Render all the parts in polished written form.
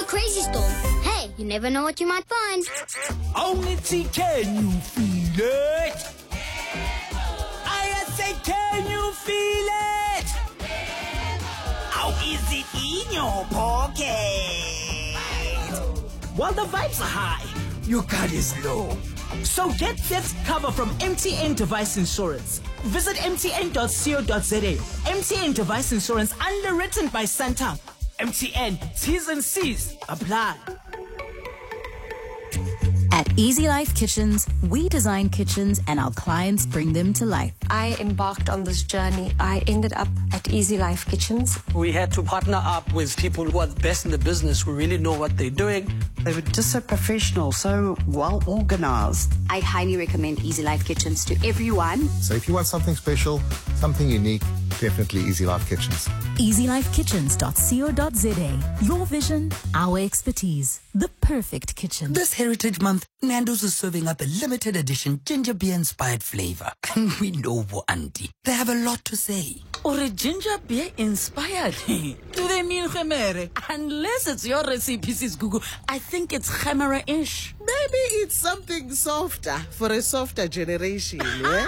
crazy storm. Hey, you never know what you might find. Only can you feel it? I say, can you feel it? How is it in your pocket? While the vibes are high, your card is low. So get theft cover from MTN Device Insurance. Visit mtn.co.za. MTN Device Insurance, underwritten by Santam. MTN, T's and C's apply. At Easy Life Kitchens, we design kitchens and our clients bring them to life. I embarked on this journey. I ended up at Easy Life Kitchens. We had to partner up with people who are the best in the business, who really know what they're doing. They were just so professional, so well organized. I highly recommend Easy Life Kitchens to everyone. So if you want something special, something unique, definitely Easy Life Kitchens. EasyLifeKitchens.co.za. Your vision, our expertise. The perfect kitchen. This Heritage Month, Nando's is serving up a limited edition ginger beer inspired flavor. And we know for Auntie, they have a lot to say. Or a ginger beer inspired? Do they mean gemere? Unless it's your recipe, Sis Gugu, I think it's gemere-ish. Maybe it's something softer for a softer generation, yeah?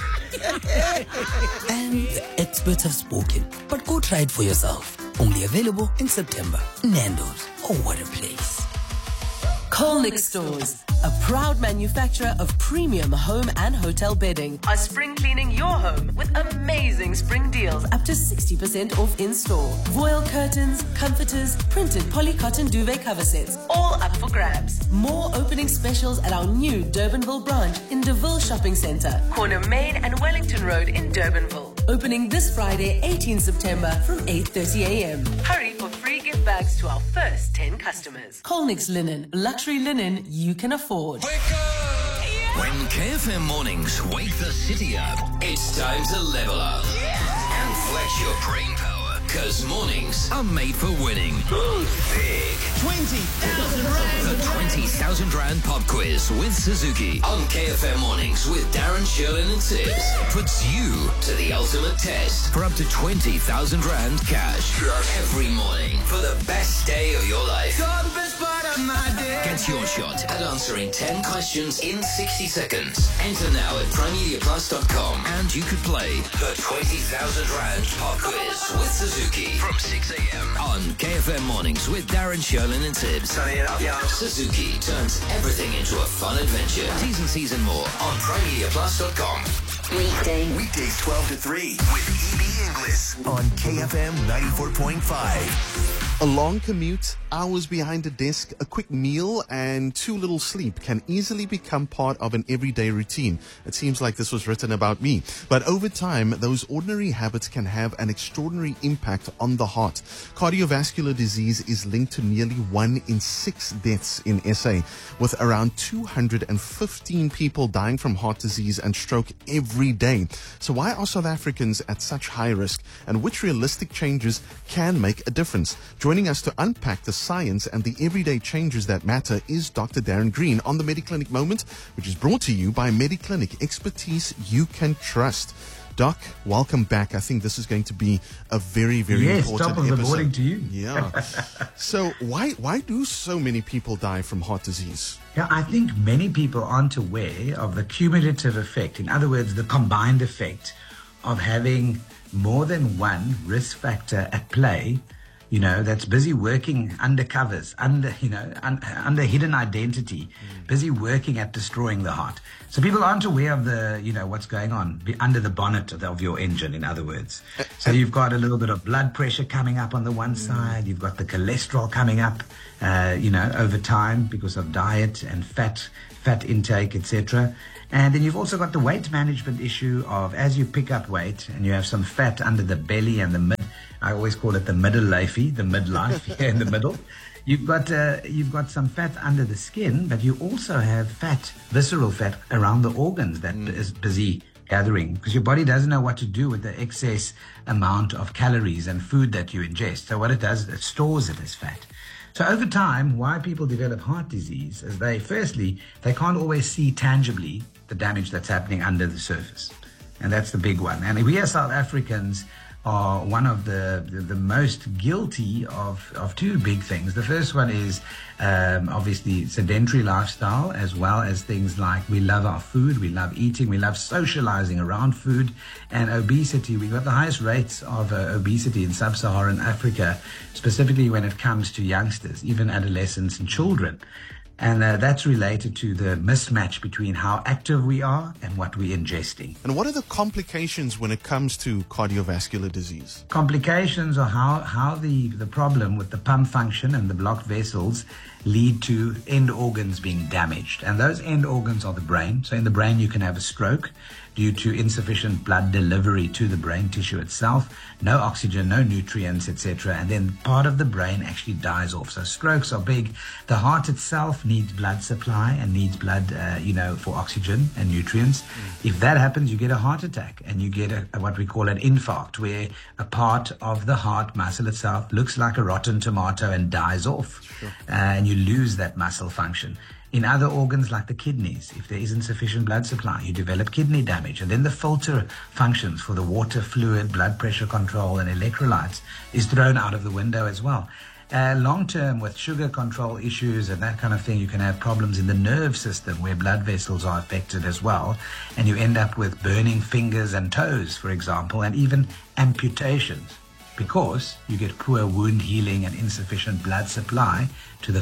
And the experts have spoken, but go try it for yourself. Only available in September. Nando's. Oh, what a place. Colnick Stores, a proud manufacturer of premium home and hotel bedding, are spring cleaning your home with amazing spring deals up to 60% off in store. Voile curtains, comforters, printed polycotton duvet cover sets, all up for grabs. More opening specials at our new Durbanville branch in DeVille Shopping Centre, corner Main and Wellington Road in Durbanville. Opening this Friday, 18 September from 8:30 a.m. Hurry for free gift bags to our first 10 customers. Colnick's Linen, luxury linen you can afford. When KFM mornings wake the city up, it's time to level up and flex your brain power, because mornings are made for winning. Big 20,000 Rand. The 20,000 Rand pop quiz with Suzuki on KFM mornings with Darren, Sherlin and Tibbs puts you to the ultimate test for up to 20,000 Rand cash every morning for the best day of your life. Get your shot at answering 10 questions in 60 seconds. Enter now at primemediaplus.com and you could play the 20,000 Rand pop quiz with Suzuki from 6 a.m. on KFM mornings with Darren, Sherlin and Tibbs. Suzuki turns everything into a fun adventure. T's and C's and more on primemediaplus.com. Weekdays 12 to 3 with EB Inglis on KFM 94.5. A long commute, hours behind a desk, a quick meal, and too little sleep can easily become part of an everyday routine. It seems like this was written about me. But over time, those ordinary habits can have an extraordinary impact on the heart. Cardiovascular disease is linked to nearly 1 in 6 deaths in SA, with around 215 people dying from heart disease and stroke every day. So why are South Africans at such high risk, and which realistic changes can make a difference? Joining us to unpack the science and the everyday changes that matter is Dr. Darren Green on the Mediclinic Moment, which is brought to you by Mediclinic, expertise you can trust. Doc, welcome back. I think this is going to be a very, very important top of episode. The morning to you. Yeah. So why do so many people die from heart disease? Yeah, I think many people aren't aware of the cumulative effect. In other words, the combined effect of having more than one risk factor at play, you know, that's busy working under covers, under hidden identity, busy working at destroying the heart. So people aren't aware of what's going on under the bonnet of your engine, in other words. So you've got a little bit of blood pressure coming up on the one side. You've got the cholesterol coming up, over time because of diet and fat intake, etc. And then you've also got the weight management issue of, as you pick up weight and you have some fat under the belly and the mid, I always call it the midlife here in the middle. You've got some fat under the skin, but you also have visceral fat around the organs that is busy gathering, because your body doesn't know what to do with the excess amount of calories and food that you ingest. So what it does, it stores it as fat. So over time, why people develop heart disease is they can't always see tangibly the damage that's happening under the surface. And that's the big one. And we as South Africans are one of the most guilty of two big things. The first one is obviously sedentary lifestyle, as well as things like we love our food, we love eating, we love socializing around food, and obesity. We've got the highest rates of obesity in sub-Saharan Africa, specifically when it comes to youngsters, even adolescents and children. And that's related to the mismatch between how active we are and what we're ingesting. And what are the complications when it comes to cardiovascular disease? Complications are how the problem with the pump function and the blocked vessels lead to end organs being damaged. And those end organs are the brain. So in the brain, you can have a stroke due to insufficient blood delivery to the brain tissue itself, no oxygen, no nutrients, etc. And then part of the brain actually dies off. So strokes are big. The heart itself needs blood supply and needs blood, for oxygen and nutrients. If that happens, you get a heart attack and you get what we call an infarct, where a part of the heart muscle itself looks like a rotten tomato and dies off. Sure. And you lose that muscle function. In other organs like the kidneys, if there isn't sufficient blood supply, you develop kidney damage. And then the filter functions for the water, fluid, blood pressure control, and electrolytes is thrown out of the window as well. Long-term, with sugar control issues and that kind of thing, you can have problems in the nerve system where blood vessels are affected as well. And you end up with burning fingers and toes, for example, and even amputations, because you get poor wound healing and insufficient blood supply to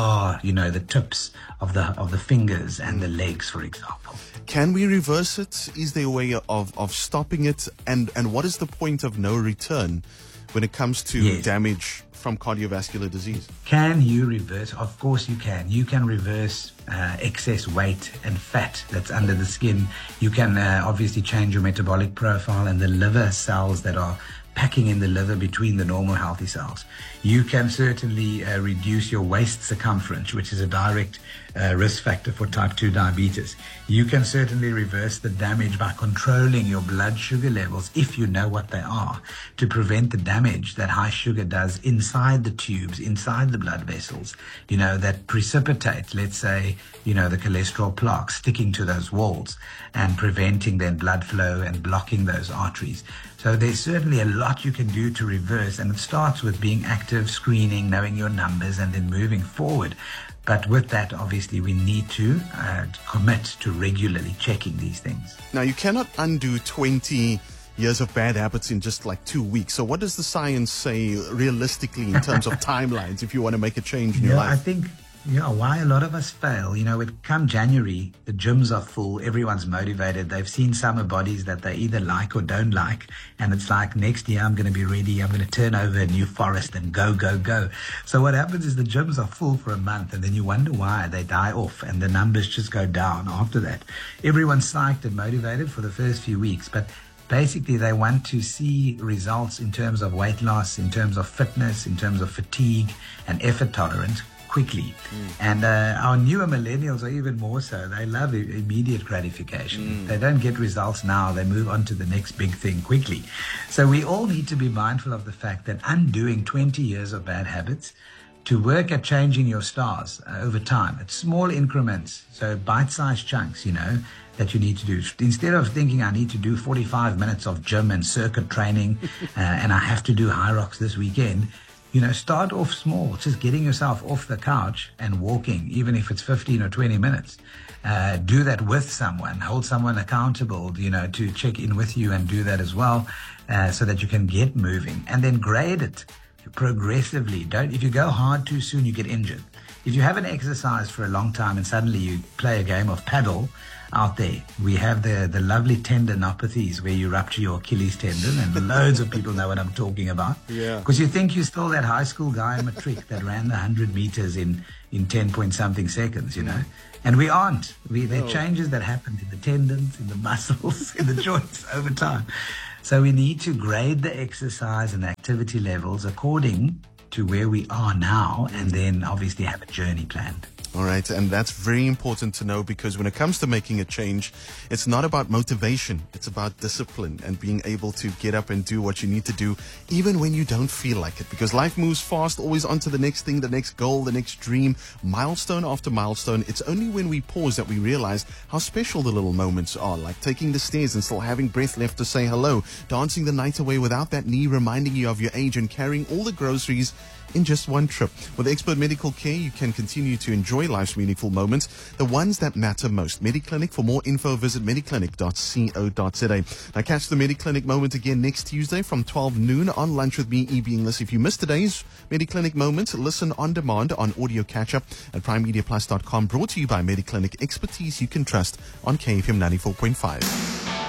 the tips of the fingers and the legs, for example. Can we reverse it? Is there a way of stopping it? And what is the point of no return when it comes to damage from cardiovascular disease? Can you reverse? Of course you can. You can reverse excess weight and fat that's under the skin. You can obviously change your metabolic profile and the liver cells that are packing in the liver between the normal healthy cells. You can certainly reduce your waist circumference, which is a direct risk factor for type 2 diabetes. You can certainly reverse the damage by controlling your blood sugar levels, if you know what they are, to prevent the damage that high sugar does inside the tubes, inside the blood vessels, that precipitate, let's say, the cholesterol plaques sticking to those walls and preventing then blood flow and blocking those arteries. So there's certainly a lot you can do to reverse, and it starts with being active, screening, knowing your numbers, and then moving forward. But with that, obviously, we need to commit to regularly checking these things. Now, you cannot undo 20 years of bad habits in just like 2 weeks. So what does the science say realistically in terms of timelines if you want to make a change in your life? I think why a lot of us fail. Come January, the gyms are full, everyone's motivated, they've seen summer bodies that they either like or don't like, and it's like, next year I'm going to be ready, I'm going to turn over a new forest and go, go, go. So what happens is the gyms are full for a month, and then you wonder why they die off, and the numbers just go down after that. Everyone's psyched and motivated for the first few weeks, but basically they want to see results in terms of weight loss, in terms of fitness, in terms of fatigue and effort tolerance quickly. And our newer millennials are even more so. They love immediate gratification. They don't get results now. They move on to the next big thing quickly. So we all need to be mindful of the fact that undoing 20 years of bad habits, to work at changing your stars over time, at small increments, so bite-sized chunks, that you need to do. Instead of thinking I need to do 45 minutes of gym and circuit training and I have to do high rocks this weekend, start off small, just getting yourself off the couch and walking, even if it's 15 or 20 minutes. Do that with someone, hold someone accountable, to check in with you and do that as well, so that you can get moving. And then grade it progressively. If you go hard too soon, you get injured. If you haven't exercised for a long time and suddenly you play a game of paddle out there, we have the lovely tendinopathies where you rupture your Achilles tendon, and loads of people know what I'm talking about. Yeah. Because you think you're still that high school guy in matric that ran the 100 meters in 10 point something seconds, And we aren't. There are changes that happen in the tendons, in the muscles, in the joints over time. So we need to grade the exercise and activity levels according to where we are now, and then obviously have a journey planned. All right, and that's very important to know, because when it comes to making a change, it's not about motivation. It's about discipline and being able to get up and do what you need to do, even when you don't feel like it, because life moves fast, always on to the next thing, the next goal, the next dream, milestone after milestone. It's only when we pause that we realize how special the little moments are, like taking the stairs and still having breath left to say hello, dancing the night away without that knee reminding you of your age, and carrying all the groceries in just one trip. With expert medical care, you can continue to enjoy life's meaningful moments, the ones that matter most. Mediclinic. For more info, visit mediclinic.co.za. Now catch the Mediclinic moment again next Tuesday from 12 noon on Lunch with me, EB English. If you missed today's Mediclinic moment, listen on demand on audio catch-up at primemediaplus.com. Brought to you by Mediclinic, expertise you can trust on KFM 94.5.